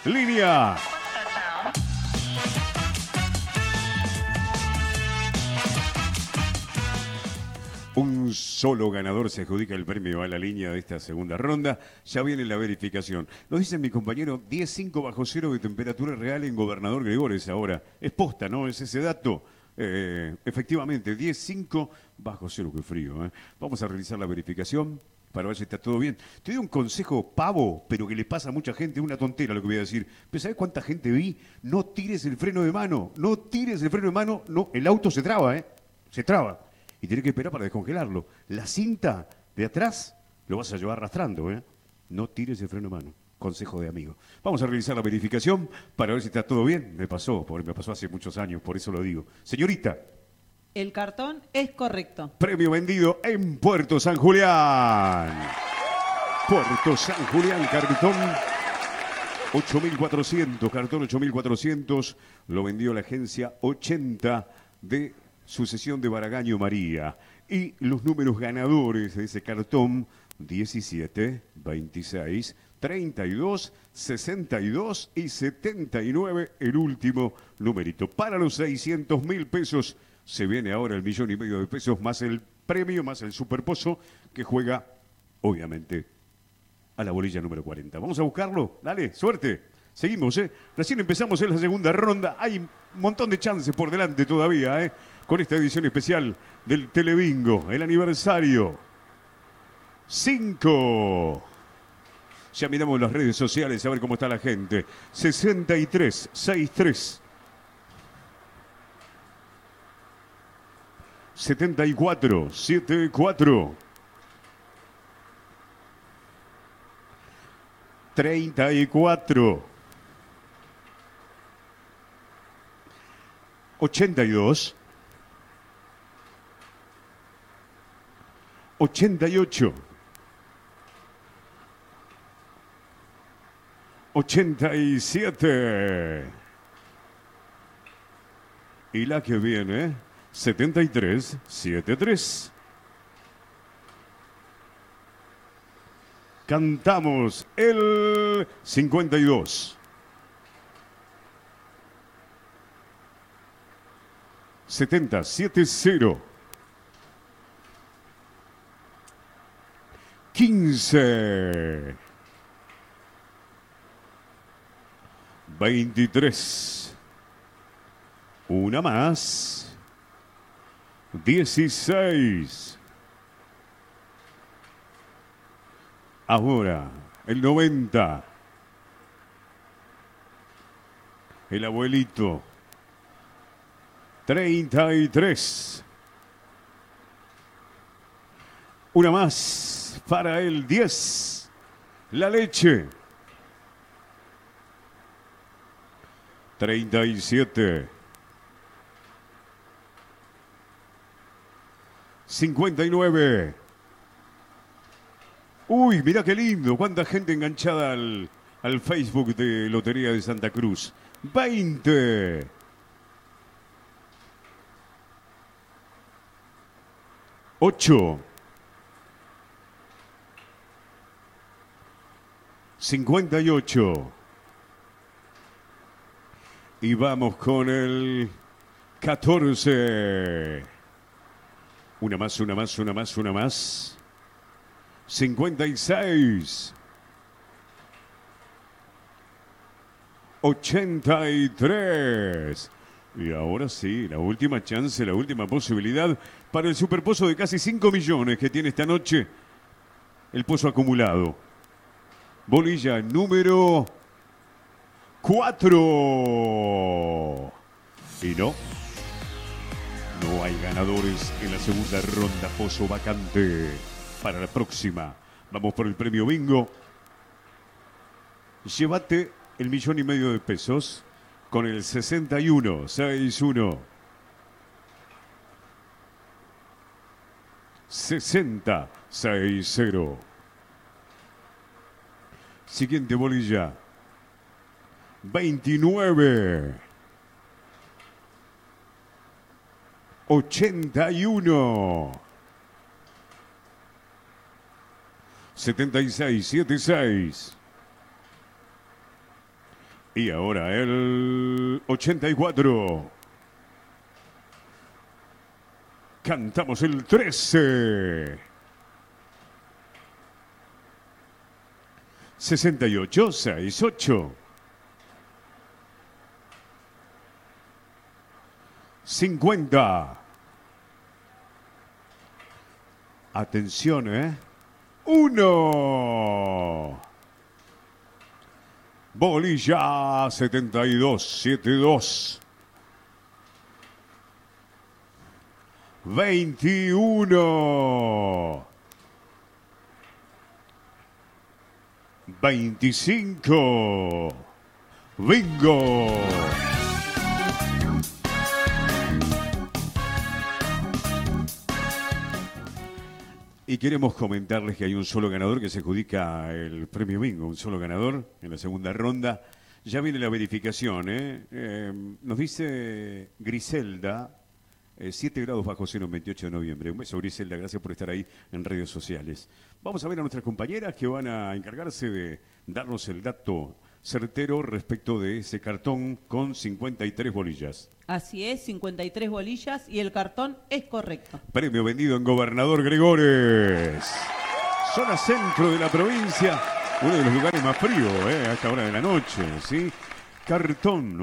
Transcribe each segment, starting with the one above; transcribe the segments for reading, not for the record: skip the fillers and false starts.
línea. Un solo ganador se adjudica el premio a la línea de esta segunda ronda. Ya viene la verificación. Nos dice mi compañero, 10,5 bajo cero de temperatura real en Gobernador Gregores ahora. Es posta, ¿no? Es ese dato. Efectivamente, 10,5 bajo cero, qué frío. Vamos a realizar la verificación para ver si está todo bien. Te doy un consejo pavo, pero que le pasa a mucha gente, una tontera lo que voy a decir. Pero ¿sabes cuánta gente vi? No tires el freno de mano, no tires el freno de mano. No, el auto se traba, se traba. Y tenés que esperar para descongelarlo. La cinta de atrás lo vas a llevar arrastrando, No tires el freno de mano. Consejo de amigo. Vamos a realizar la verificación para ver si está todo bien. Me pasó hace muchos años, por eso lo digo. Señorita. El cartón es correcto. Premio vendido en Puerto San Julián. Puerto San Julián, cartón 8.400. Cartón 8.400. Lo vendió la agencia 80 de Sucesión de Baragaño María. Y los números ganadores de ese cartón: 17, 26, 32, 62 y 79, el último numerito. Para los 600.000 pesos se viene ahora el 1,5 millones de pesos, más el premio, más el superpozo, que juega, obviamente, a la bolilla número 40. Vamos a buscarlo. Dale, suerte. Seguimos, Recién empezamos en la segunda ronda. Hay un montón de chances por delante todavía, con esta edición especial del Telebingo, el aniversario 5. Ya miramos las redes sociales a ver cómo está la gente. 63, 63. 74, 74. 34. 82. 88. 87. Y la que viene, 73, 73. Cantamos el 52. 70, 70. 15. 23. Una más. 16. Ahora, el 90. El abuelito. 33. Una más para el 10. La leche. 37. 59. Uy, mirá qué lindo. Cuánta gente enganchada al Facebook de Lotería de Santa Cruz. 20. 8. 58. Y vamos con el 14. Una más, una más, una más, una más. 56. 83. Y ahora sí, la última chance, la última posibilidad para el superpozo de casi 5 millones que tiene esta noche el pozo acumulado. Bolilla número 4. Y no hay ganadores en la segunda ronda. Pozo vacante para la próxima. Vamos por el premio bingo. Llévate el 1,5 millones de pesos con el 6161. 6060. Siguiente bolilla. 29. 81. 7676. Y ahora el 84. Cantamos el 13. 68, 68. 50. Atención, 1. Bolilla 72, 72. 21. 25. Bingo. Y queremos comentarles que hay un solo ganador que se adjudica el premio Bingo, un solo ganador en la segunda ronda. Ya viene la verificación, nos dice Griselda, 7 grados bajo cero, 28 de noviembre. Un beso, Griselda, gracias por estar ahí en redes sociales. Vamos a ver a nuestras compañeras que van a encargarse de darnos el dato certero respecto de ese cartón con 53 bolillas. Así es, 53 bolillas y el cartón es correcto. Premio vendido en Gobernador Gregores. Zona centro de la provincia, uno de los lugares más fríos a esta hora de la noche, ¿sí? Cartón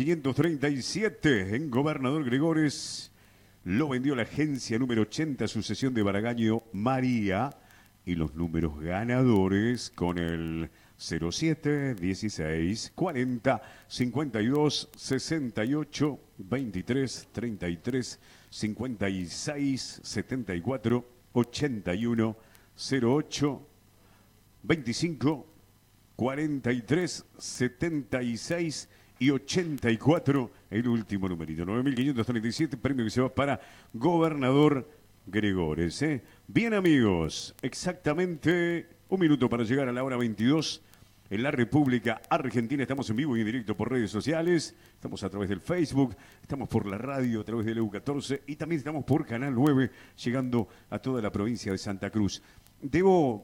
9537 en Gobernador Gregores. Lo vendió la agencia número 80, sucesión de Baragaño María. Y los números ganadores con el 07, 16, 40, 52, 68, 23, 33, 56, 74, 81, 08, 25, 43, 76 y 84, el último numerito, 9537, premio que se va para Gobernador Gregores. Bien, amigos, exactamente un minuto para llegar a la hora 22 en la República Argentina. Estamos en vivo y en directo por redes sociales, estamos a través del Facebook, estamos por la radio a través del EU14 y también estamos por Canal 9, llegando a toda la provincia de Santa Cruz. Debo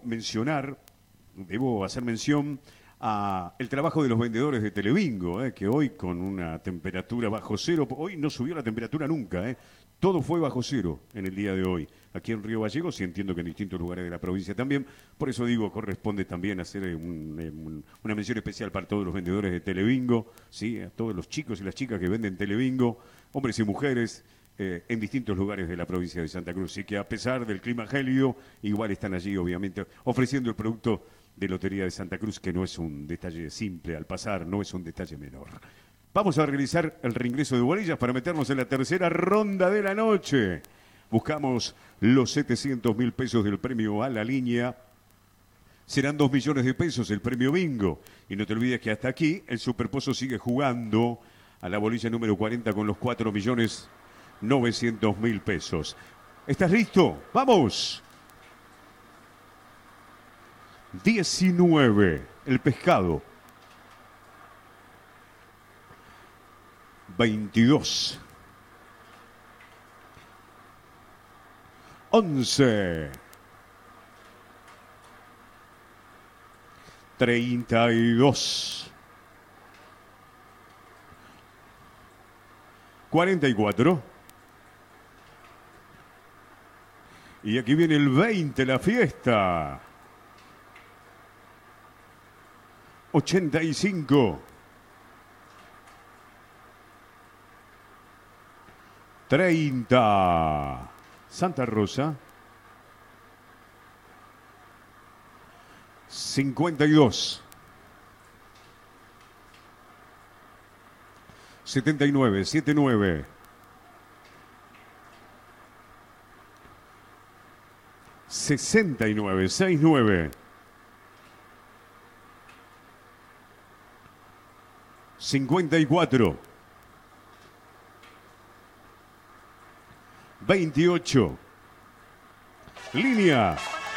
hacer mención a el trabajo de los vendedores de Telebingo, que hoy con una temperatura bajo cero, hoy no subió la temperatura nunca, todo fue bajo cero en el día de hoy, aquí en Río Gallegos y entiendo que en distintos lugares de la provincia también. Por eso digo, corresponde también hacer una mención especial para todos los vendedores de Telebingo, ¿sí? A todos los chicos y las chicas que venden Telebingo, hombres y mujeres, en distintos lugares de la provincia de Santa Cruz. Y que a pesar del clima gélido, igual están allí, obviamente, ofreciendo el producto de Lotería de Santa Cruz, que no es un detalle simple al pasar, no es un detalle menor. Vamos a realizar el reingreso de bolillas para meternos en la tercera ronda de la noche. Buscamos los 700.000 pesos del premio a la línea. Serán 2 millones de pesos el premio Bingo. Y no te olvides que hasta aquí el Superpozo sigue jugando a la bolilla número 40 con los 4.900.000 pesos. ¿Estás listo? ¡Vamos! 19, el pescado. 22. 11. 32. 44. Y aquí viene el 20, la fiesta. 85. 30. Santa Rosa. 52. 79, 79. 69, 69. 54. 28. Línea.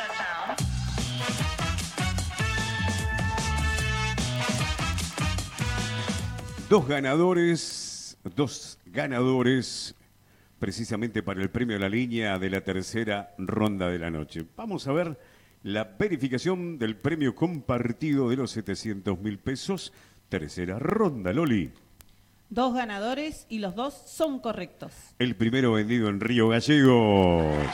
Dos ganadores precisamente para el premio a la línea de la tercera ronda de la noche. Vamos a ver la verificación del premio compartido de los 700.000 pesos. Tercera ronda, Loli. 2 ganadores y los 2 son correctos. El primero vendido en Río Gallegos.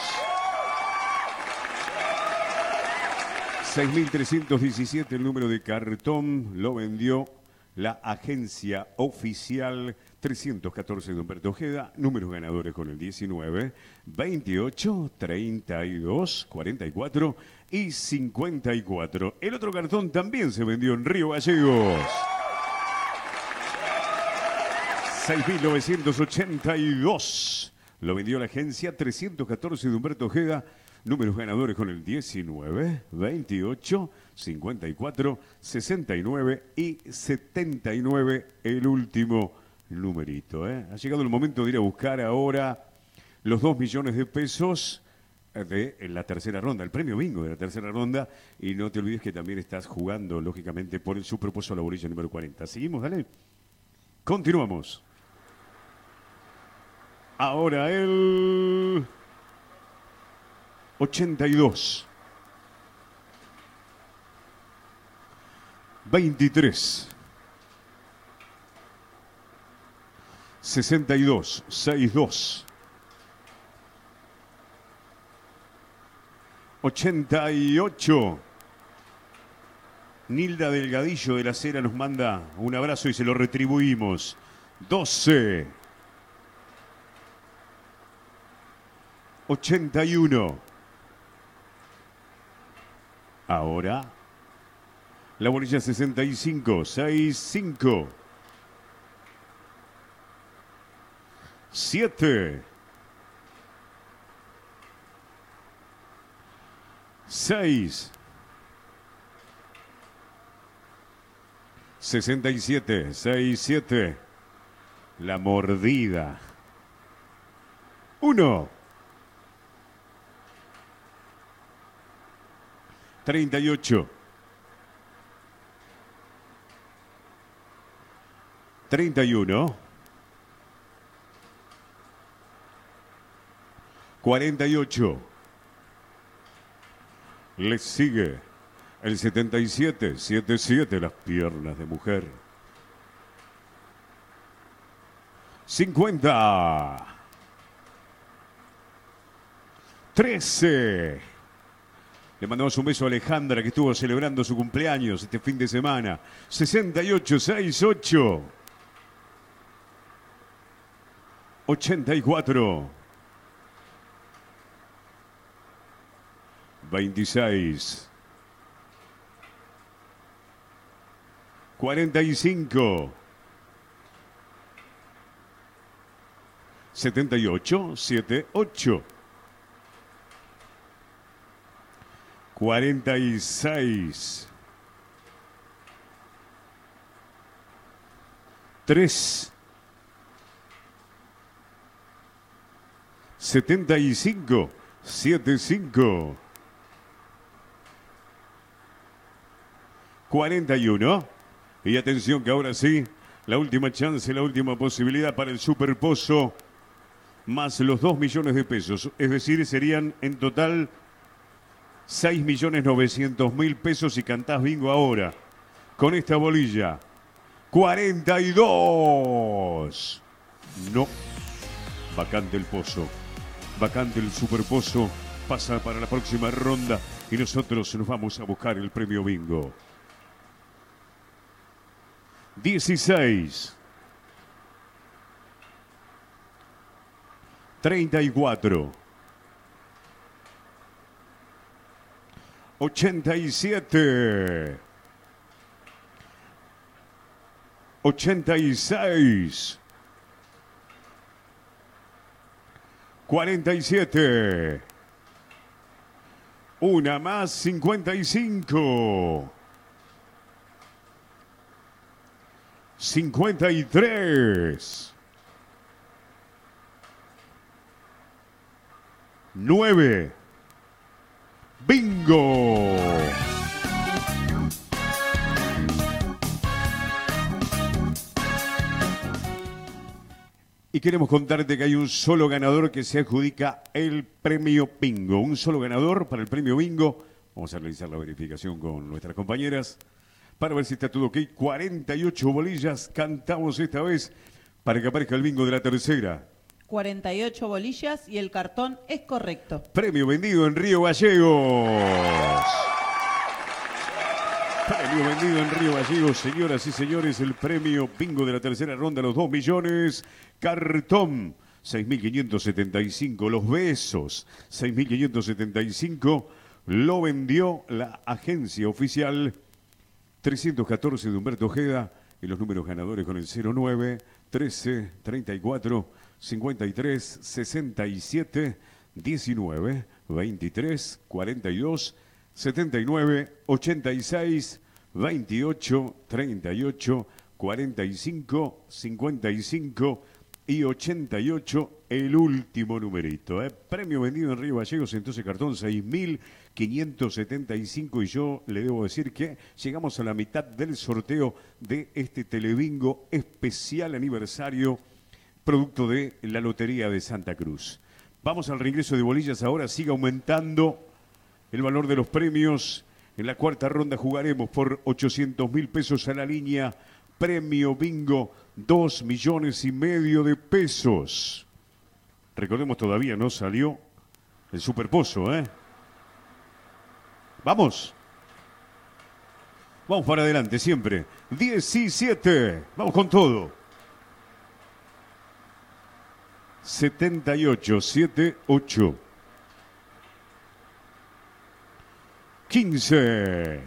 6.317 el número de cartón, lo vendió la agencia oficial 314 de Humberto Ojeda. Números ganadores con el 19, 28, 32, 44 y 54. El otro cartón también se vendió en Río Gallegos. 6.982 lo vendió la agencia 314 de Humberto Ojeda. Números ganadores con el 19, 28, 54, 69 y 79, el último numerito. Ha llegado el momento de ir a buscar ahora los 2 millones de pesos de la tercera ronda, el premio bingo de la tercera ronda. Y no te olvides que también estás jugando, lógicamente, por el Superpozo a la bolilla número 40. Seguimos, dale. Continuamos. Ahora el 82, 23, 62, 62, 88. Nilda Delgadillo de la Cera nos manda un abrazo y se lo retribuimos. 12, 81. Ahora, la bolilla 65, 65, 7, 6, 67, 67, la mordida, 1, 38, 31, 48, le sigue el 77, 77, las piernas de mujer, 50, 13. Le mandamos un beso a Alejandra, que estuvo celebrando su cumpleaños este fin de semana. 68, 68. 84. 26. 45. 78, 78. 46, 3, 75, 75, 41. Y atención que ahora sí, la última chance, la última posibilidad para el Superpozo, más los 2 millones de pesos. Es decir, serían en total 6.900.000 pesos si cantás bingo ahora. Con esta bolilla. 42. No. Vacante el pozo. Vacante el Superpozo. Pasa para la próxima ronda y nosotros nos vamos a buscar el premio bingo. 16. 34. 87, 86, 47, una más, 55, 53, 9. ¡Bingo! Y queremos contarte que hay un solo ganador que se adjudica el premio bingo. Un solo ganador para el premio bingo. Vamos a realizar la verificación con nuestras compañeras. para ver si está todo ok. 48 bolillas, cantamos esta vez para que aparezca el bingo de la tercera. 48 bolillas y el cartón es correcto. Premio vendido en Río Gallegos. Premio vendido en Río Gallegos, señoras y señores, el premio bingo de la tercera ronda, los 2 millones. Cartón, 6.575. Los besos, 6.575. Lo vendió la agencia oficial 314 de Humberto Ojeda. Y los números ganadores con el 09, 13, 34, 53, 67, 19, 23, 42, 79, 86, 28, 38, 45, 55 y 88, el último numerito. Premio vendido en Río Gallegos, entonces cartón 6.575 y yo le debo decir que llegamos a la mitad del sorteo de este telebingo especial aniversario, producto de la Lotería de Santa Cruz. Vamos al reingreso de bolillas ahora, sigue aumentando el valor de los premios. En la cuarta ronda jugaremos por 800.000 pesos a la línea. Premio bingo, 2,5 millones de pesos. Recordemos, todavía no salió el superpozo, ¿eh? Vamos. Vamos para adelante siempre. 17. Vamos con todo. 78, 78. 15.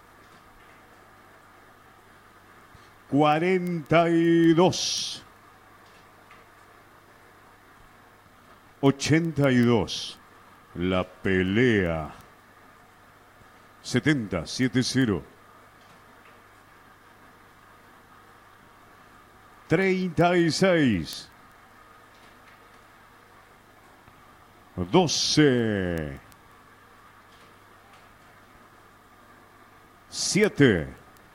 42. 82. La pelea. 70, 70. 36. 12. 7.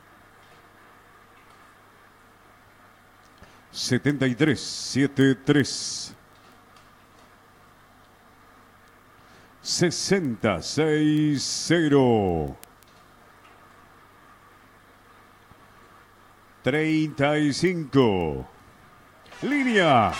73, 73. 60, 60. 35. Línea.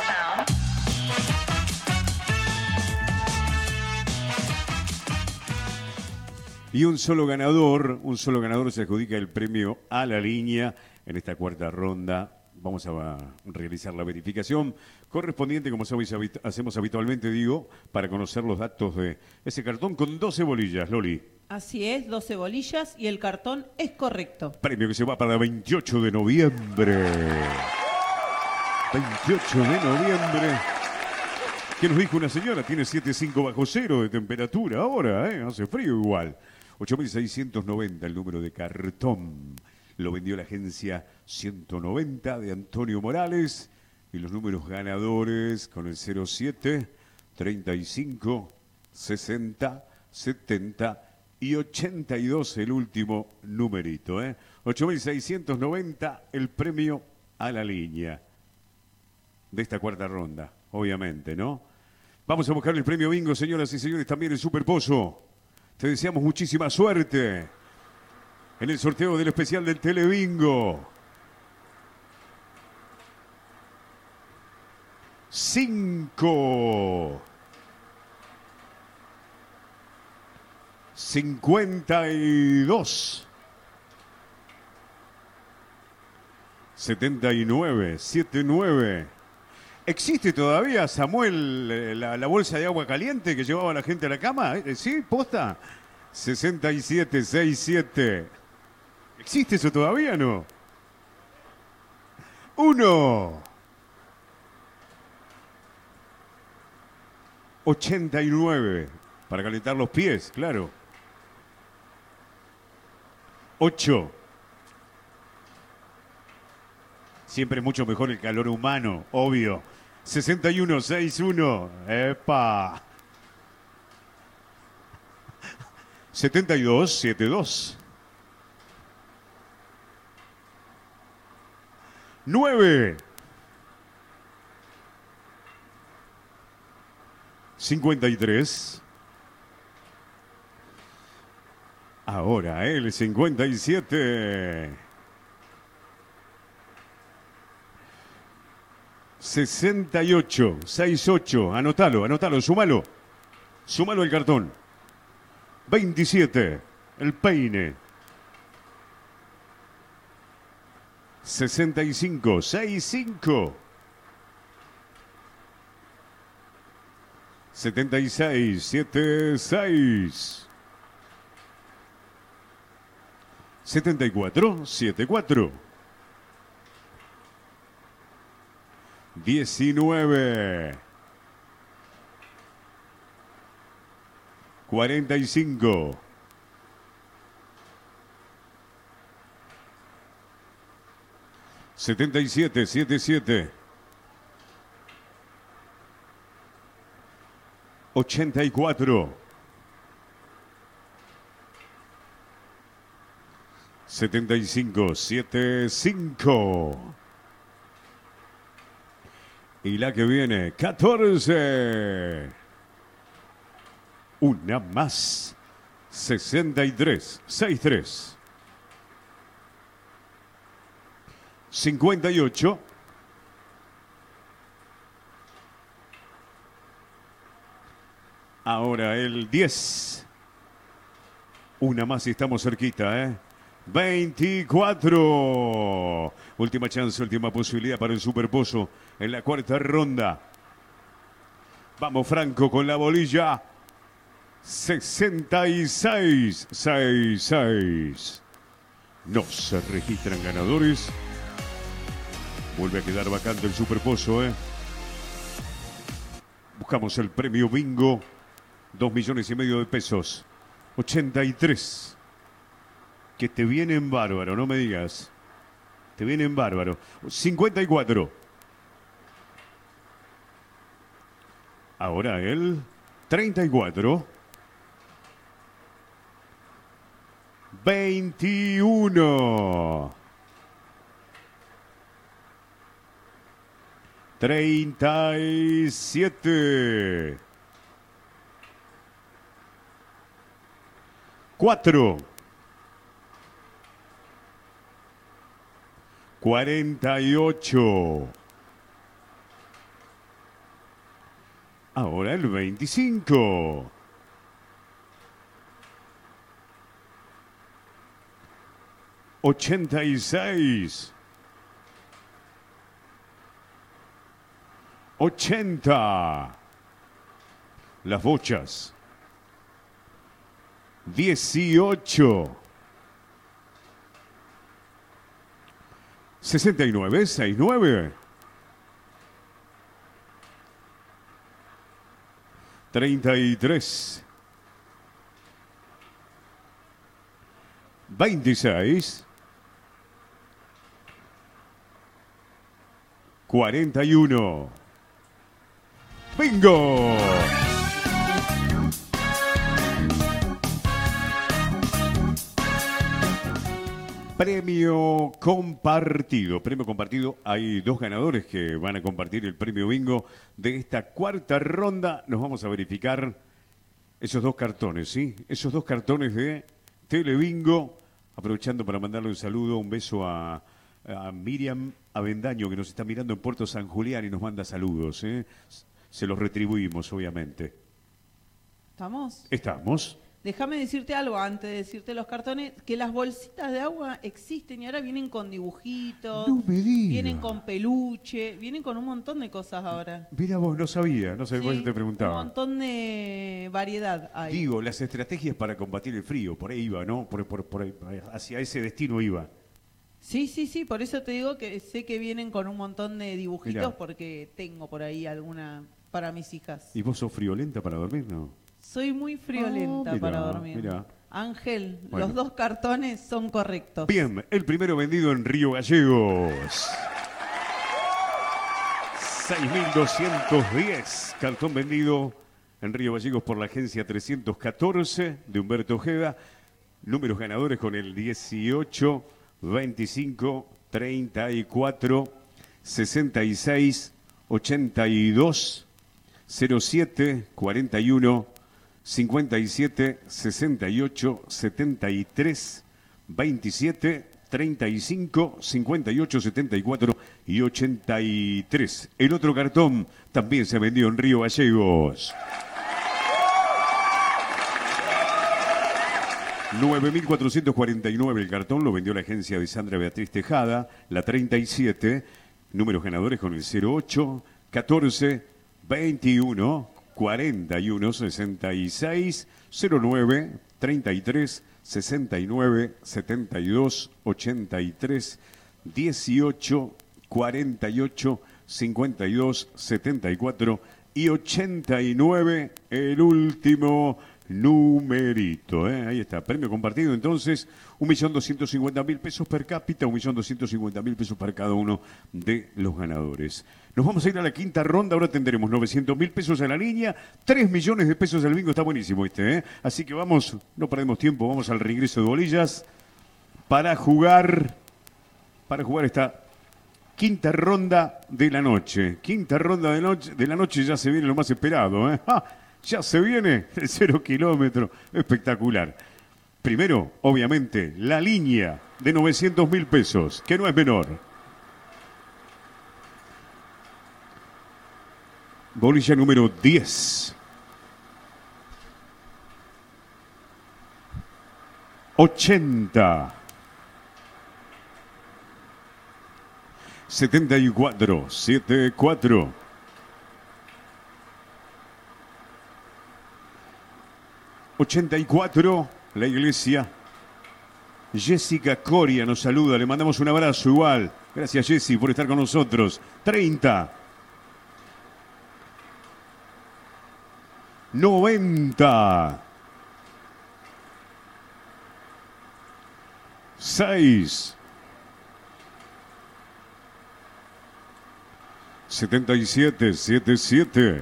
Y un solo ganador se adjudica el premio a la línea en esta cuarta ronda. Vamos a realizar la verificación correspondiente, como hacemos habitualmente, digo, para conocer los datos de ese cartón con 12 bolillas, Loli. Así es, 12 bolillas y el cartón es correcto. Premio que se va para 28 de noviembre. 28 de noviembre. ¿Qué nos dijo una señora? Tiene 7,5 bajo cero de temperatura ahora, ¿eh? Hace frío igual. 8.690 el número de cartón. Lo vendió la agencia 190 de Antonio Morales. Y los números ganadores con el 07, 35, 60, 70 y 82 el último numerito. 8.690 el premio a la línea de esta cuarta ronda, obviamente, ¿no? Vamos a buscar el premio bingo, señoras y señores, también el Superpozo. Te deseamos muchísima suerte en el sorteo del especial del Telebingo. 5. 52. 79. 79. ¿Existe todavía, Samuel, la bolsa de agua caliente que llevaba la gente a la cama? ¿Sí? ¿Posta? 67, 67. ¿Existe eso todavía o no? 1. 89. Para calentar los pies, claro. 8. Siempre mucho mejor el calor humano, obvio. 61, 61. ¡Epa! 72, 72. 9. 53. Ahora el 57. 68, 68. Anótalo, súmalo. Súmalo el cartón. 27. El peine. 65, 65. 76, 76. 74, 74. 19. 45. 77, 77. 84. 75, 75. Y la que viene, 14. Una más. 63, 63. 58. 10. Una más y estamos cerquita, ¿eh? 24. Última chance, última posibilidad para el Superpozo en la cuarta ronda. Vamos, Franco, con la bolilla. 66, 66. No se registran ganadores. Vuelve a quedar vacante el Superpozo, ¿eh? Buscamos el premio bingo. 2,5 millones de pesos. 83. Que te vienen bárbaro, no me digas. Te vienen bárbaro. 54. Ahora el 34. 21. 37. 4. 48. Ahora el 25. 86. 80. Las bochas. 18. 69, 69. 33. 26. 41. ¡Bingo! Premio compartido. Premio compartido. Hay 2 ganadores que van a compartir el premio bingo de esta cuarta ronda. Nos vamos a verificar esos 2 cartones, ¿sí? Esos 2 cartones de Telebingo. Aprovechando para mandarle un saludo, un beso a Miriam Avendaño, que nos está mirando en Puerto San Julián y nos manda saludos, ¿eh? Se los retribuimos, obviamente. ¿Estamos? Estamos. Déjame decirte algo antes de decirte los cartones, que las bolsitas de agua existen y ahora vienen con dibujitos, No me digas. vienen con peluche, vienen con un montón de cosas ahora. Mira vos, no sabía, por eso te preguntaba. Un montón de variedad hay. Digo, las estrategias para combatir el frío, por ahí iba, ¿no? Por ahí, hacia ese destino iba. Sí, por eso te digo que sé que vienen con un montón de dibujitos. Mirá. Porque tengo por ahí alguna para mis hijas. ¿Y vos sos friolenta para dormir, no? Soy muy friolenta mirá, para dormir. mirá. Ángel, Bueno. los 2 cartones son correctos. Bien, el primero vendido en Río Gallegos. 6.210. Cartón vendido en Río Gallegos por la agencia 314 de Humberto Ojeda. Números ganadores con el 18, 25, 34, 66, 82, 07, 41, 57, 68, 73, 27, 35, 58, 74 y 83. El otro cartón también se vendió en Río Gallegos. 9.449 el cartón, lo vendió la agencia de Sandra Beatriz Tejada, la 37, números ganadores con el 08, 14, 21, 41, 66, 09, 33, 69, 72, 83, 18, 48, 52, 74 y 89, el último numerito, ahí está, premio compartido entonces, 1.250.000 pesos per cápita, 1.250.000 pesos para cada uno de los ganadores. Nos vamos a ir a la quinta ronda, ahora tendremos 900.000 pesos a la línea, 3 millones de pesos al bingo, está buenísimo así que vamos, no perdemos tiempo, vamos al reingreso de bolillas para jugar esta quinta ronda de la noche. Quinta ronda de la noche, ya se viene lo más esperado, ya se viene el 0 kilómetro, espectacular. Primero, obviamente, la línea de 900.000 pesos, que no es menor. Bolilla número 10. 80. 74, 74. 84, la iglesia. Jessica Coria nos saluda, le mandamos un abrazo igual. Gracias, Jessy, por estar con nosotros. 30. 90. 6. 77, 77.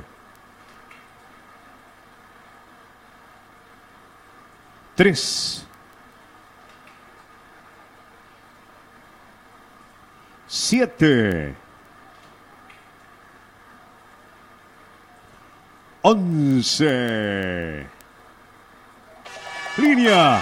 3. 7. 11. Línea.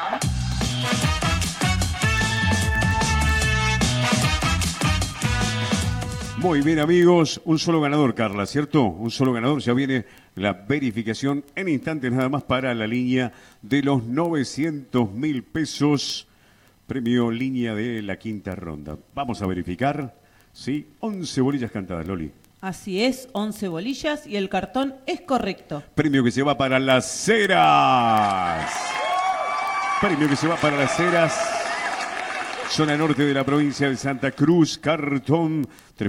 Muy bien, amigos. Un solo ganador, Carla, ¿cierto? Un solo ganador. Ya viene la verificación en instantes nada más para la línea de los 900.000 pesos. Premio línea de la quinta ronda. Vamos a verificar. Sí, 11 bolillas cantadas, Loli. Así es, 11 bolillas y el cartón es correcto. Premio que se va para Las Heras. Premio que se va para Las Heras. Zona norte de la provincia de Santa Cruz, cartón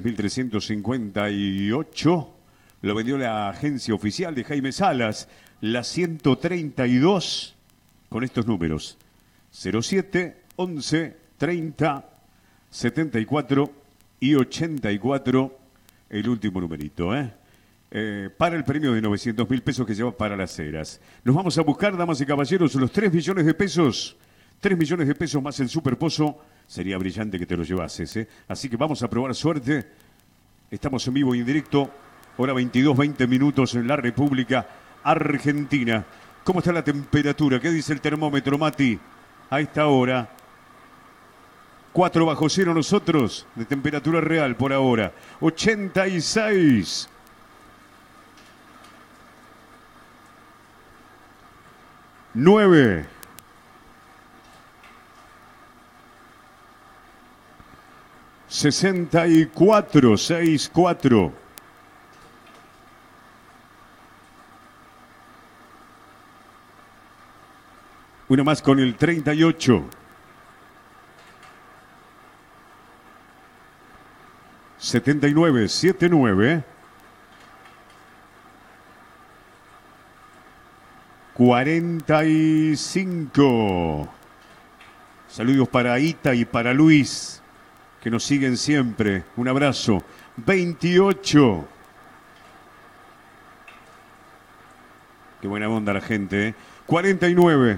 3.358. Lo vendió la agencia oficial de Jaime Salas, la 132, con estos números: 07, 11, 30, 74 y 84, el último numerito, para el premio de 900.000 pesos que se va para Las Heras. Nos vamos a buscar, damas y caballeros, los 3 millones de pesos. 3 millones de pesos más el superpozo. Sería brillante que te lo llevases, Así que vamos a probar suerte. Estamos en vivo y en directo. Hora 22, 20 minutos en la República Argentina. ¿Cómo está la temperatura? ¿Qué dice el termómetro, Mati? A esta hora. 4 bajo cero nosotros, de temperatura real por ahora. 86. 9. 64, 64. Una más con el 38. 79, 79. 45. Saludos para Ita y para Luis, que nos siguen siempre. Un abrazo. 28. Qué buena onda la gente, 49.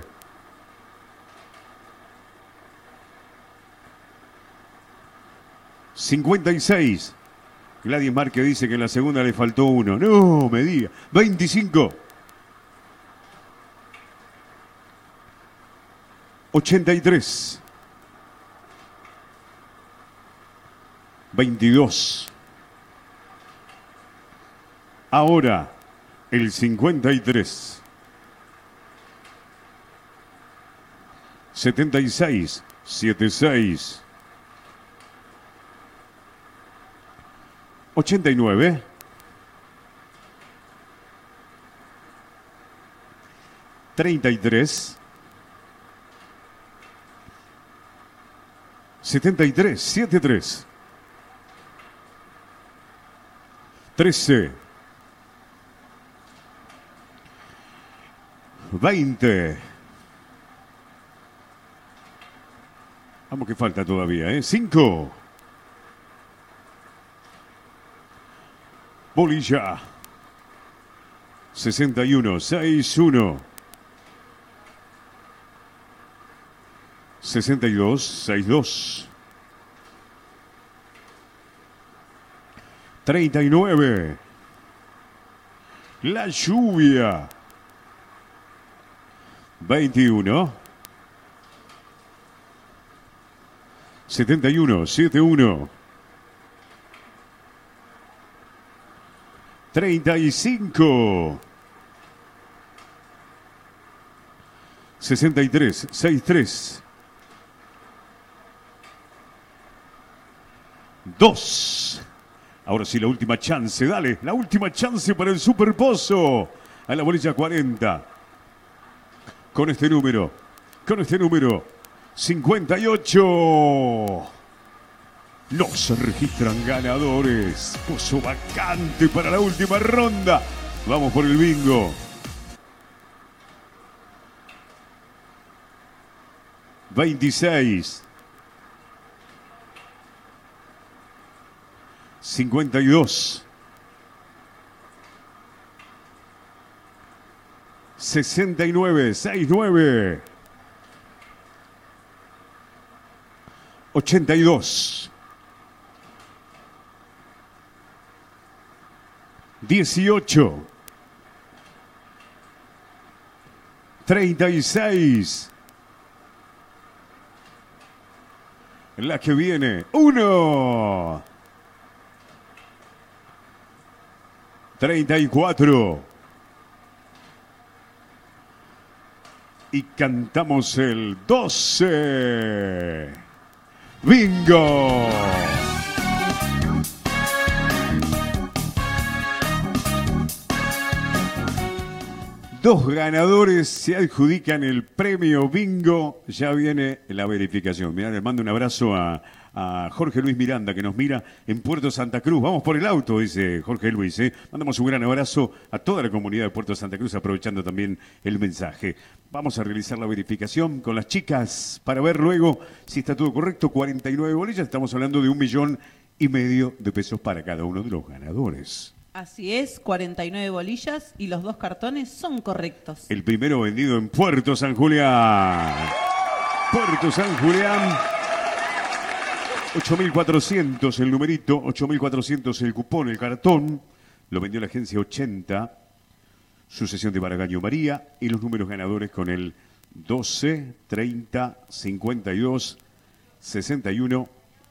56. Gladys Márquez dice que en la segunda le faltó uno. No me diga. 25. 83. 22. Ahora, el 53. 76. 76. 89. 33. 73. 73. 13. 20. Vamos que falta todavía, ¿eh? 5. Bolilla. 61. 61. 62. 62. 39. La lluvia. 21. 71. 71. 35. 63. 63. 2. Ahora sí, la última chance, dale, la última chance para el Superpozo. A la bolilla 40. Con este número, 58. No se registran ganadores. Pozo vacante para la última ronda. Vamos por el bingo. 26. 52. 69. 69. 82. 18. 36. La que viene. 1. 34. Y cantamos el 12. ¡Bingo! Dos ganadores se adjudican el premio bingo. Ya viene la verificación. Mirá, le mando un abrazo a Jorge Luis Miranda, que nos mira en Puerto Santa Cruz. Vamos por el auto, dice Jorge Luis. Mandamos un gran abrazo a toda la comunidad de Puerto Santa Cruz, aprovechando también el mensaje. Vamos a realizar la verificación con las chicas para ver luego si está todo correcto. 49 bolillas, estamos hablando de 1,5 millones de pesos para cada uno de los ganadores. Así es, 49 bolillas y los 2 cartones son correctos. El primero vendido en Puerto San Julián. Puerto San Julián. 8.400 el numerito, 8.400 el cupón, el cartón. Lo vendió la agencia 80. Sucesión de Baragaño María. Y los números ganadores con el 12, 30, 52, 61,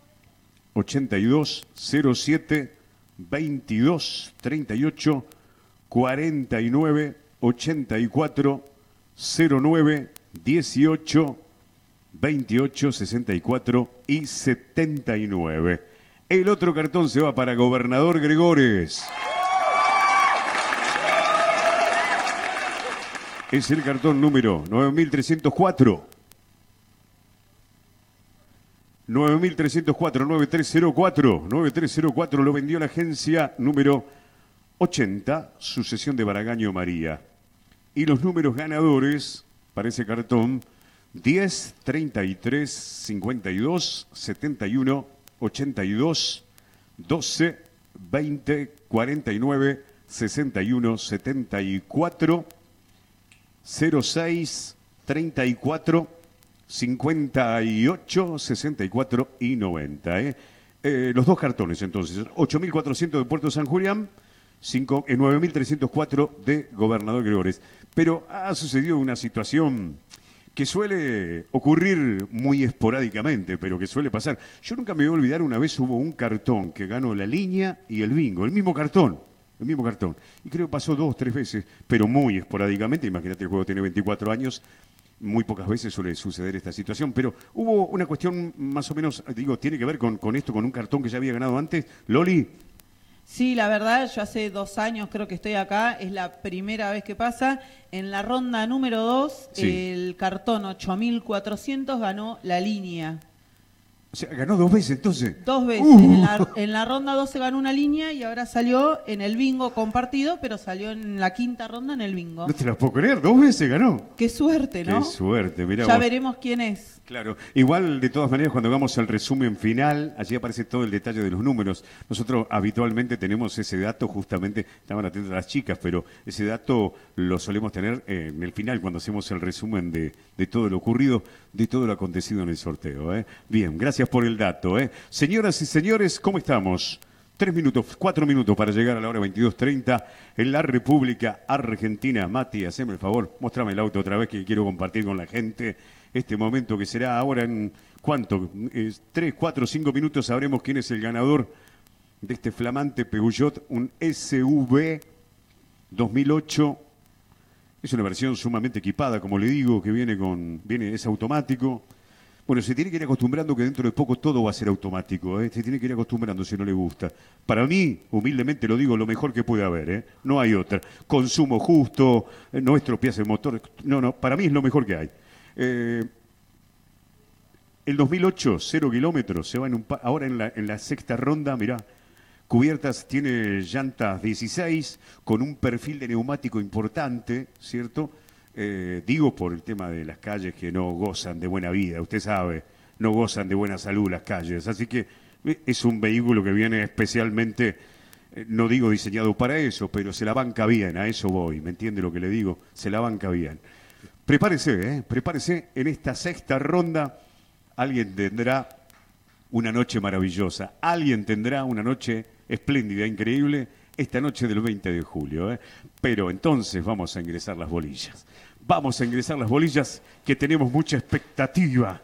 82, 07, 22, 38, 49, 84, 09, 18, 28, 64 y 79. El otro cartón se va para Gobernador Gregores. Es el cartón número 9304. 9304, 9304. 9304 lo vendió la agencia número 80, sucesión de Baragaño María. Y los números ganadores para ese cartón: 10, 33, 52, 71, 82, 12, 20, 49, 61, 74, 06, 34, 58, 64 y 90. Los dos cartones entonces, 8.400 de Puerto San Julián, 9.304 de Gobernador Gregores. Pero ha sucedido una situación que suele ocurrir muy esporádicamente, pero que suele pasar. Yo nunca me voy a olvidar, una vez hubo un cartón que ganó la línea y el bingo, el mismo cartón. Y creo que pasó 2 o 3 veces, pero muy esporádicamente. Imagínate, el juego tiene 24 años, muy pocas veces suele suceder esta situación. Pero hubo una cuestión más o menos, digo, tiene que ver con esto, con un cartón que ya había ganado antes. Loli. Sí, la verdad, yo hace 2 años creo que estoy acá, es la primera vez que pasa. En la ronda número 2, Sí. el cartón 8400 ganó la línea. O sea, ganó 2 veces entonces. 2 veces. En la ronda 2 se ganó una línea y ahora salió en el bingo compartido, pero salió en la quinta ronda en el bingo. No te la puedo creer, 2 veces ganó. Qué suerte, ¿no? Qué suerte, mirá Ya vos. veremos quién es. Claro, igual de todas maneras cuando hagamos el resumen final, allí aparece todo el detalle de los números. Nosotros habitualmente tenemos ese dato, justamente, estaban atentas las chicas, pero ese dato lo solemos tener en el final cuando hacemos el resumen de todo lo ocurrido, de todo lo acontecido en el sorteo. Bien, gracias por el dato. Señoras y señores, ¿cómo estamos? 4 minutos para llegar a la hora 22:30 en la República Argentina. Mati, haceme el favor, mostrame el auto otra vez que quiero compartir con la gente este momento que será ahora en, ¿cuánto? 3, 4, 5 minutos sabremos quién es el ganador de este flamante Peugeot, un SUV 2008. Es una versión sumamente equipada, como le digo, que es automático. Bueno, se tiene que ir acostumbrando que dentro de poco todo va a ser automático, Se tiene que ir acostumbrando si no le gusta. Para mí, humildemente lo digo, lo mejor que puede haber, No hay otra. Consumo justo, no estropeas el motor. No, para mí es lo mejor que hay. El 2008, 0 kilómetros, se va ahora en la sexta ronda, mirá. Cubiertas, tiene llantas 16, con un perfil de neumático importante, ¿cierto? Digo por el tema de las calles que no gozan de buena vida, usted sabe, no gozan de buena salud las calles. Así que es un vehículo que viene especialmente, no digo diseñado para eso, pero se la banca bien, a eso voy, ¿me entiende lo que le digo? Se la banca bien. Prepárese, en esta sexta ronda alguien tendrá una noche maravillosa, alguien tendrá una noche espléndida, increíble, esta noche del 20 de julio. Pero entonces vamos a ingresar las bolillas. Vamos a ingresar las bolillas que tenemos mucha expectativa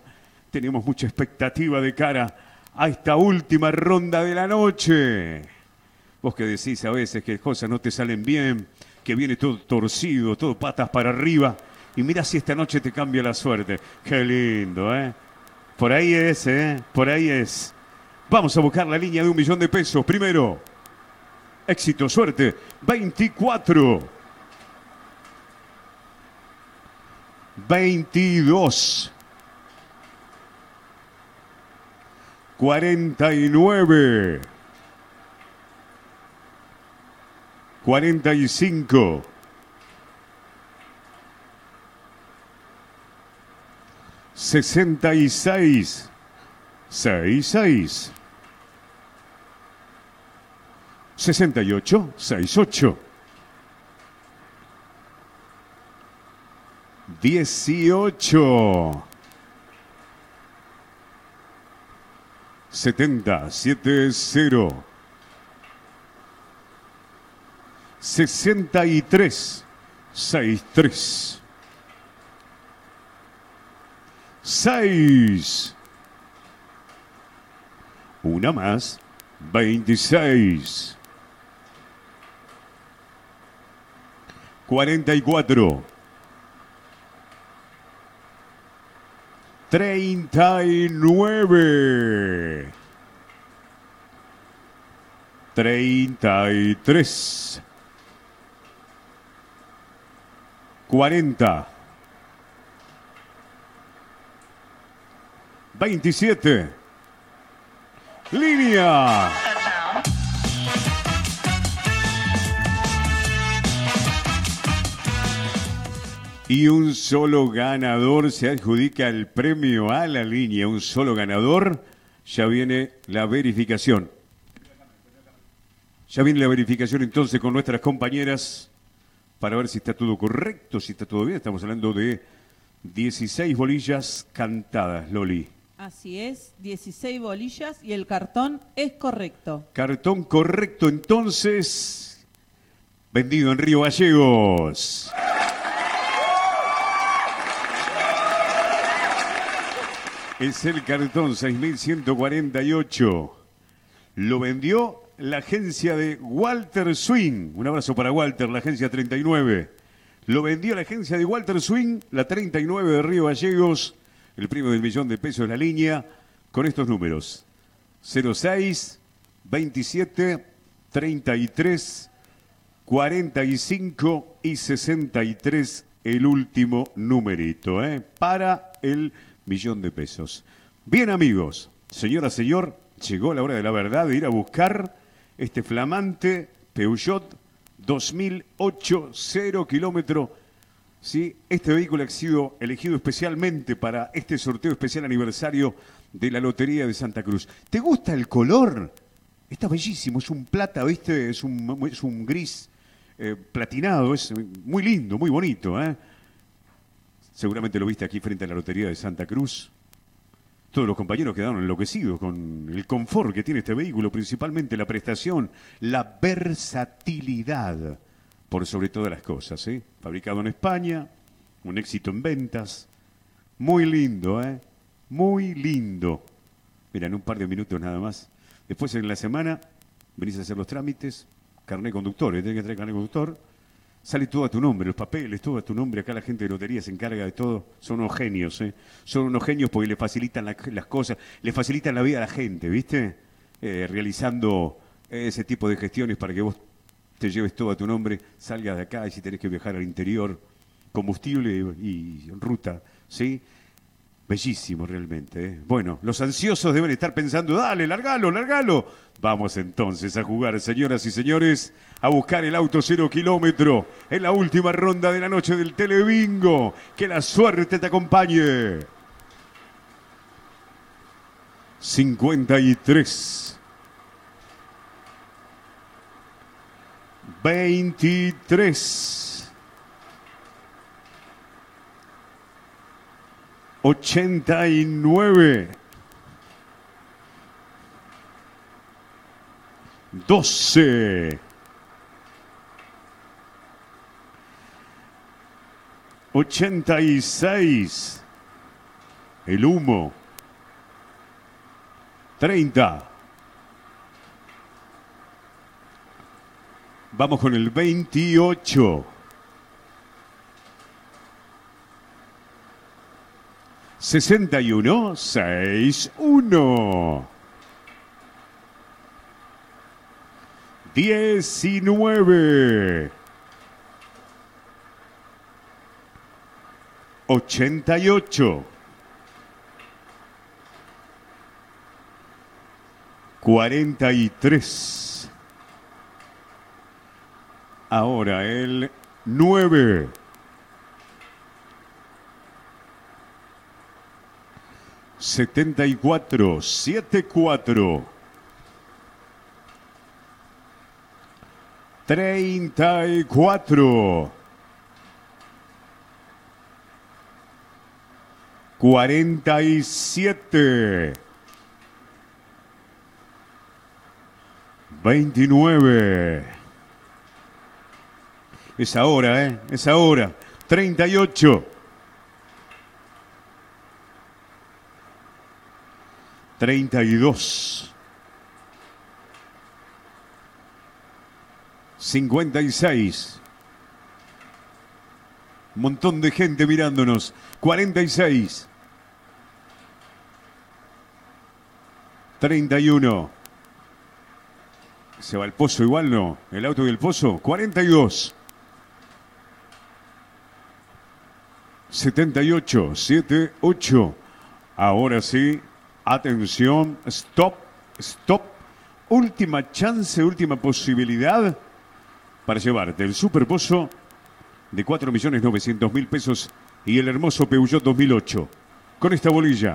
de cara a esta última ronda de la noche. Vos que decís a veces que cosas no te salen bien, que viene todo torcido, todo patas para arriba. Y mira si esta noche te cambia la suerte. Qué lindo, Por ahí es, Por ahí es. Vamos a buscar la línea de $1.000.000. Primero, éxito, suerte. 24. 22. 49. 45. 66, 66, 68, 68, 18, 70, 70, 63, 63. 6. Una más. 26. 44. 39. 33. 40. 27. Línea. Y un solo ganador se adjudica el premio a la línea. Un solo ganador. Ya viene la verificación. Ya viene la verificación entonces con nuestras compañeras para ver si está todo correcto, si está todo bien. Estamos hablando de 16 bolillas cantadas, Loli. Así es, 16 bolillas y el cartón es correcto. Cartón correcto, entonces, vendido en Río Gallegos. Es el cartón 6148. Lo vendió la agencia de Walter Swing. Un abrazo para Walter, la agencia 39. Lo vendió la agencia de Walter Swing, la 39 de Río Gallegos. El premio del $1.000.000 la línea con estos números: 06, 27, 33, 45 y 63, el último numerito, para el $1.000.000. Bien, amigos, señora, señor, llegó la hora de la verdad de ir a buscar este flamante Peugeot 2008, 0 kilómetro. ¿Sí? Este vehículo ha sido elegido especialmente para este sorteo especial aniversario de la Lotería de Santa Cruz. ¿Te gusta el color? Está bellísimo, es un plata, ¿viste? Es un gris platinado, es muy lindo, muy bonito, Seguramente lo viste aquí frente a la Lotería de Santa Cruz. Todos los compañeros quedaron enloquecidos con el confort que tiene este vehículo, principalmente la prestación, la versatilidad, por sobre todas las cosas, Fabricado en España, un éxito en ventas. Muy lindo, Muy lindo. Mira, en un par de minutos nada más. Después en la semana venís a hacer los trámites, carnet conductor, tenés que traer carnet conductor. Sale todo a tu nombre, los papeles, todo a tu nombre. Acá la gente de lotería se encarga de todo. Son unos genios, Son unos genios porque le facilitan las cosas, le facilitan la vida a la gente, ¿viste? Realizando ese tipo de gestiones para que vos te lleves todo a tu nombre, salgas de acá y si tenés que viajar al interior, combustible y ruta, ¿sí? Bellísimo realmente, Bueno, los ansiosos deben estar pensando, dale, largalo, largalo. Vamos entonces a jugar, señoras y señores, a buscar el auto 0 kilómetro en la última ronda de la noche del Telebingo. Que la suerte te acompañe. 53. 23. 89, 12, 86, el humo, 30. Vamos con el 28. 61, 61. 19. 88. 43. Ahora el 9. 74, 74. 34. 47. 29. Es ahora, Es ahora. 38. 32. 56. Un montón de gente mirándonos. 46. 31. ¿Se va al pozo igual, no? ¿El auto y el pozo? 42. 78. 78. Ahora sí. Atención, stop, stop. Última chance, última posibilidad para llevarte el superpozo de 4.900.000 pesos y el hermoso Peugeot 2008. Con esta bolilla,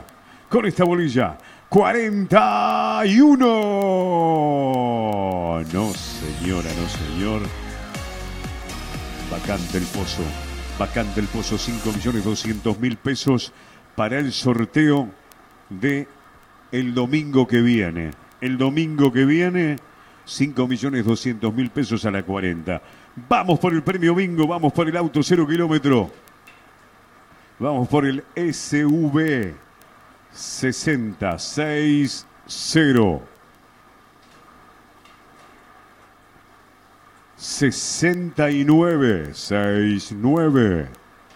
41. No, señora, no, señor. Vacante el pozo, 5.200.000 pesos para el sorteo de el domingo que viene. El domingo que viene, 5.200.000 pesos a la 40. Vamos por el premio bingo, vamos por el auto 0 kilómetro. Vamos por el SV 60, 6, 0. 69, 6, 9.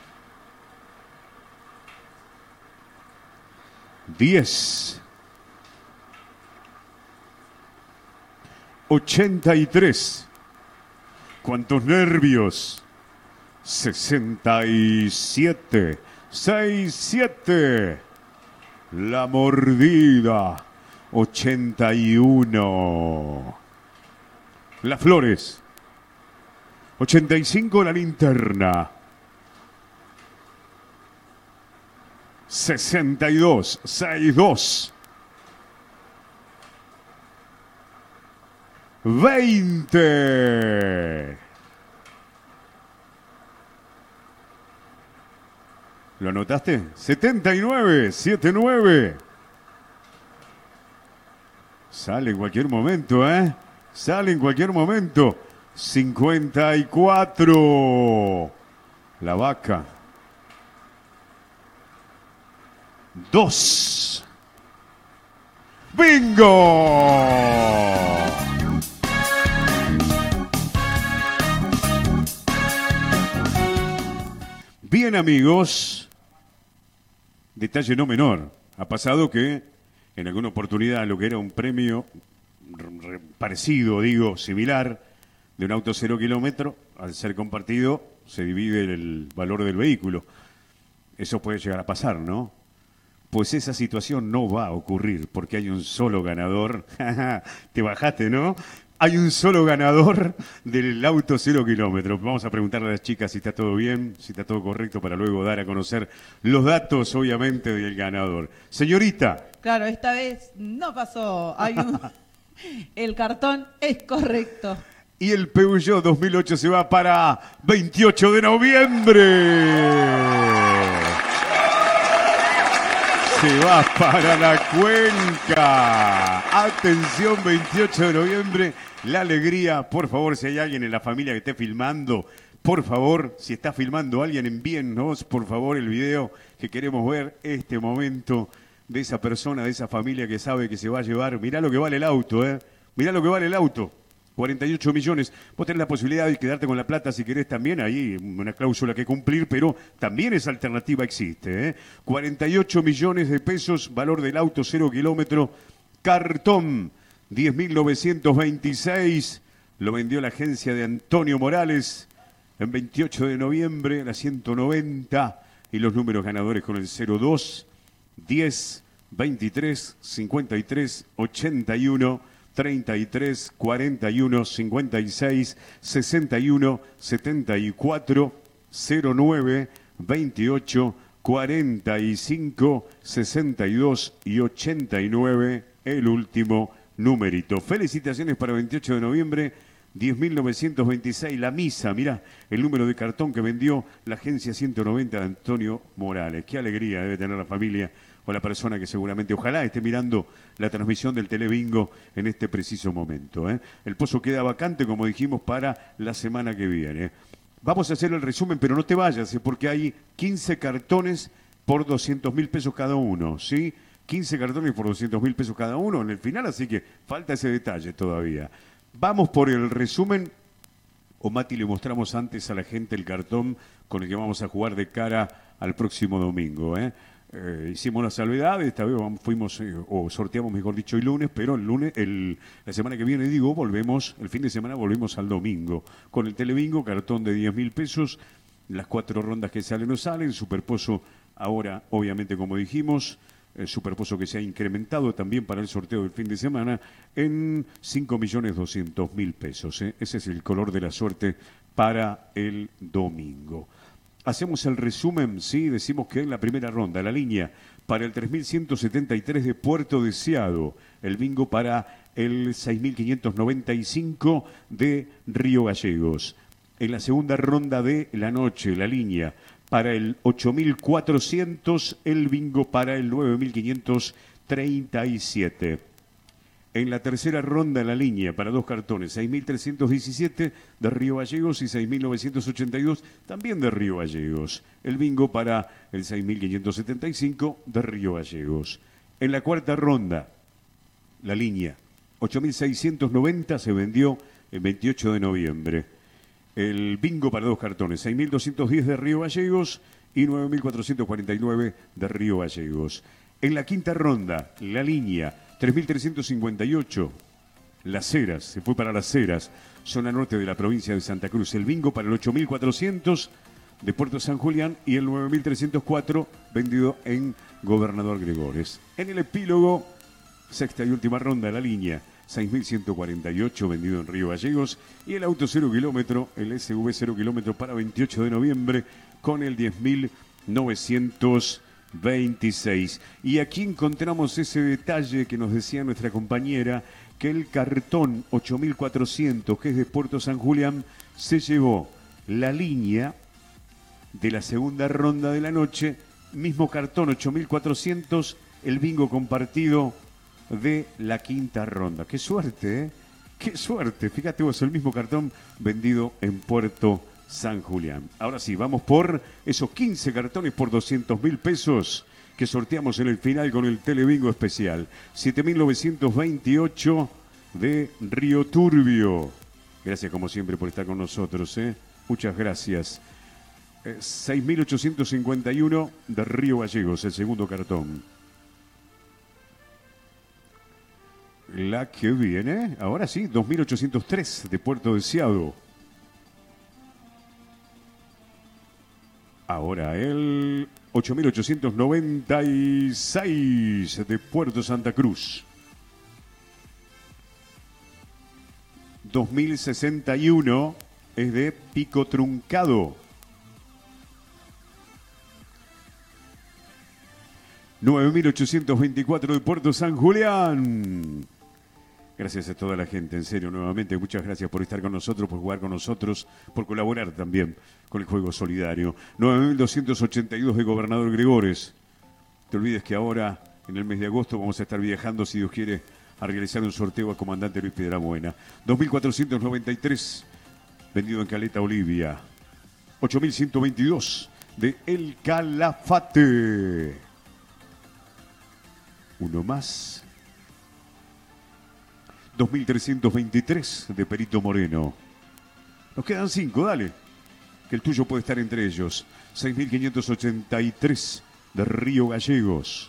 10. 83. ¿Cuántos nervios? 67, 6, 7. La mordida. 81. Las flores. 85, la linterna. 62, 62. 20. ¿Lo anotaste? 79, 79. Sale en cualquier momento, ¿eh? Sale en cualquier momento. 54. La vaca. 2. ¡Bingo! Bien, amigos, detalle no menor. Ha pasado que en alguna oportunidad lo que era un premio parecido, digo, similar, de un auto 0 kilómetro, al ser compartido, se divide el valor del vehículo. Eso puede llegar a pasar, ¿no? Pues esa situación no va a ocurrir porque hay un solo ganador. Te bajaste, ¿no? Hay un solo ganador del auto 0 kilómetros. Vamos a preguntarle a las chicas si está todo bien, si está todo correcto, para luego dar a conocer los datos, obviamente, del ganador. Señorita. Claro, esta vez no pasó. El cartón es correcto. Y el Peugeot 2008 se va para 28 de noviembre. Se va para la Cuenca. Atención, 28 de noviembre. La alegría, por favor, si hay alguien en la familia que esté filmando, por favor, si está filmando alguien, envíennos, por favor, el video que queremos ver este momento de esa persona, de esa familia que sabe que se va a llevar. Mirá lo que vale el auto, Mirá lo que vale el auto. 48 millones. Vos tenés la posibilidad de quedarte con la plata si querés también, ahí una cláusula que cumplir, pero también esa alternativa existe. 48 millones de pesos, valor del auto 0 kilómetro, cartón, 10.926, lo vendió la agencia de Antonio Morales en 28 de noviembre, la 190, y los números ganadores con el 02, 10, 23, 53, 81, 33, 41, 56, 61, 74, 09, 28, 45, 62 y 89, el último numerito. Felicitaciones para 28 de noviembre, 10.926, la misa, mirá el número de cartón que vendió la agencia 190 de Antonio Morales. Qué alegría debe tener la familia o la persona que seguramente, ojalá esté mirando la transmisión del Telebingo en este preciso momento. El pozo queda vacante, como dijimos, para la semana que viene. Vamos a hacer el resumen, pero no te vayas, porque hay 15 cartones por 200.000 pesos cada uno, ¿sí? 15 cartones por 200.000 pesos cada uno en el final, así que falta ese detalle todavía. Vamos por el resumen. O Mati, le mostramos antes a la gente el cartón con el que vamos a jugar de cara al próximo domingo, hicimos la salvedad, esta vez fuimos, o sorteamos, mejor dicho, el lunes, pero el lunes, la semana que viene, volvemos, el fin de semana volvemos al domingo. Con el Telebingo, cartón de 10.000 pesos, las 4 rondas que salen no salen, Superpozo ahora, obviamente, como dijimos, Superpozo que se ha incrementado también para el sorteo del fin de semana en 5.200.000 pesos. Ese es el color de la suerte para el domingo. Hacemos el resumen, sí, decimos que en la primera ronda, la línea para el 3.173 de Puerto Deseado, el bingo para el 6.595 de Río Gallegos. En la segunda ronda de la noche, la línea para el 8.400, el bingo para el 9.537. En la tercera ronda, la línea para 2 cartones, 6.317 de Río Gallegos y 6.982 también de Río Gallegos. El bingo para el 6.575 de Río Gallegos. En la cuarta ronda, la línea 8.690 se vendió el 28 de noviembre. El bingo para 2 cartones, 6.210 de Río Gallegos y 9.449 de Río Gallegos. En la quinta ronda, la línea 3.358, Las Heras, se fue para Las Heras, zona norte de la provincia de Santa Cruz. El bingo para el 8.400 de Puerto San Julián y el 9.304 vendido en Gobernador Gregores. En el epílogo, sexta y última ronda, la línea 6.148 vendido en Río Gallegos y el auto 0 kilómetro, el SV 0 kilómetro para 28 de noviembre con el 10.926. Y aquí encontramos ese detalle que nos decía nuestra compañera, que el cartón 8.400, que es de Puerto San Julián, se llevó la línea de la segunda ronda de la noche, mismo cartón 8.400, el bingo compartido de la quinta ronda. ¡Qué suerte, eh! ¡Qué suerte! Fíjate vos, el mismo cartón vendido en Puerto San Julián. Ahora sí, vamos por esos 15 cartones por 200.000 pesos que sorteamos en el final con el Telebingo especial. 7.928 de Río Turbio. Gracias como siempre por estar con nosotros, ¿eh? Muchas gracias. 6.851 de Río Gallegos, el segundo cartón. La que viene, ahora sí, 2.803 de Puerto Deseado. Ahora el 8.896 de Puerto Santa Cruz. 2.061 es de Pico Truncado. 9.824 de Puerto San Julián. Gracias a toda la gente, en serio, nuevamente, muchas gracias por estar con nosotros, por jugar con nosotros, por colaborar también con el juego solidario. 9.282 de Gobernador Gregores. Te olvides que ahora, en el mes de agosto, vamos a estar viajando, si Dios quiere, a realizar un sorteo al comandante Luis Piedrabuena. 2.493 vendido en Caleta Olivia. 8.122 de El Calafate. Uno más. 2.323 de Perito Moreno. Nos quedan 5, dale. Que el tuyo puede estar entre ellos. 6.583 de Río Gallegos.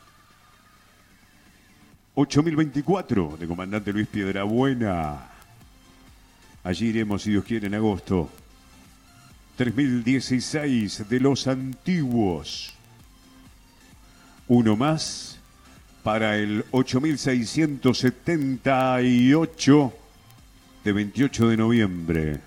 8.024 de Comandante Luis Piedrabuena. Allí iremos, si Dios quiere, en agosto. 3.016 de Los Antiguos. Uno más para el 8.678 de 28 de noviembre.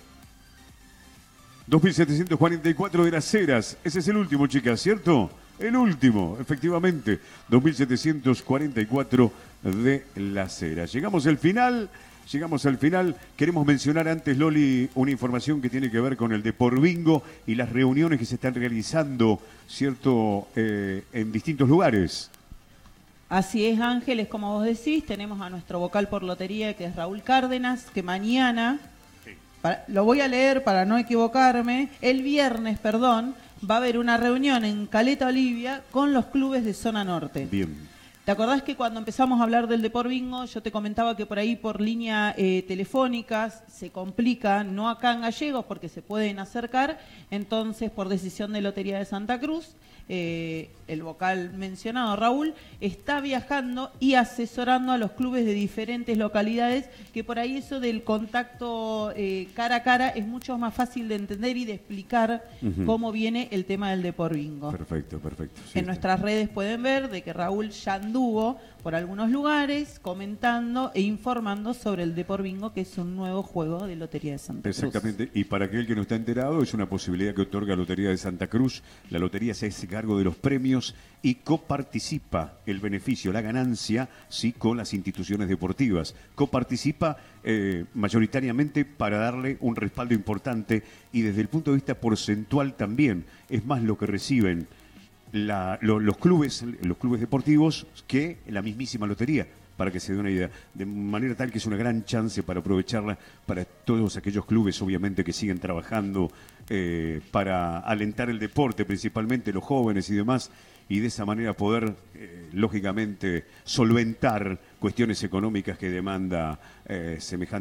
2.744 de Las Heras. Ese es el último, chicas, ¿cierto? El último, efectivamente. 2.744 de Las Heras. Llegamos al final. Queremos mencionar antes, Loli, una información que tiene que ver con el Depor Bingo y las reuniones que se están realizando, ¿cierto?, en distintos lugares. Así es, Ángeles, como vos decís, tenemos a nuestro vocal por lotería, que es Raúl Cárdenas, que mañana, lo voy a leer para no equivocarme, el viernes, va a haber una reunión en Caleta Olivia con los clubes de zona norte. Bien. ¿Te acordás que cuando empezamos a hablar del Depor Bingo, yo te comentaba que por ahí por línea telefónicas se complica, no acá en Gallegos porque se pueden acercar, entonces por decisión de Lotería de Santa Cruz, el vocal mencionado, Raúl, está viajando y asesorando a los clubes de diferentes localidades, que por ahí eso del contacto cara a cara es mucho más fácil de entender y de explicar cómo viene el tema del Depor Bingo. Perfecto. Sí, en nuestras redes pueden ver de que Raúl ya anduvo por algunos lugares comentando e informando sobre el Depor Bingo, que es un nuevo juego de Lotería de Santa Cruz. Exactamente, y para aquel que no está enterado, es una posibilidad que otorga Lotería de Santa Cruz. La lotería se hace cargo de los premios y coparticipa el beneficio, la ganancia, sí, con las instituciones deportivas. Coparticipa mayoritariamente para darle un respaldo importante y desde el punto de vista porcentual también. Es más lo que reciben los clubes deportivos que la mismísima lotería, para que se dé una idea, de manera tal que es una gran chance para aprovecharla para todos aquellos clubes, obviamente, que siguen trabajando para alentar el deporte, principalmente los jóvenes y demás, y de esa manera poder, lógicamente, solventar cuestiones económicas que demanda semejante